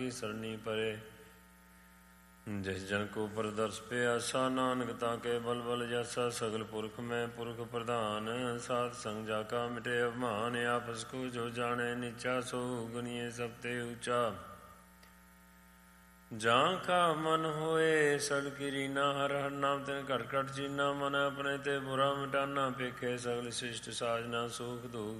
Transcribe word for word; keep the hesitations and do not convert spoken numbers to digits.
ਕੀ ਸਰਣੀ ਪਰੇ। ਜਿਸ ਜਨ ਕੋ ਪਰਦਰਸ ਪਿਆਸਾ ਨਾਨਕ ਤਾਂ ਕੇ ਬਲ ਬਲ ਜਾਸਾ। ਸਗਲ ਪੁਰਖ ਮੈਂ ਪੁਰਖ ਪ੍ਰਧਾਨ ਸਾਧ ਸੰਗ ਜਾ ਕਾ ਮਿਟੇ ਅਭਿਮਾਨ। ਆਪਸ ਕੋ ਜੋ ਜਾਣੇ ਨੀਚਾ ਸੋ ਗੁਣੀਏ ਸਭ ਤੇ ਊਚਾ। ਜਾਂ ਕਾ ਮਨ ਹੋਏ ਸੜ ਕੀ ਰੀਨਾ ਹਰ ਹਰ ਨਾਮ ਤਿਨ ਘਟ ਘਟ ਚੀਨਾ। ਮਨ ਆਪਣੇ ਤੇ ਬੁਰਾ ਮਿਟਾਨਾ ਪੇਖੇ ਸਗਲ ਸਿਸ਼ਟ ਸਾਜਨਾ। ਸੁਖ ਦੁਖ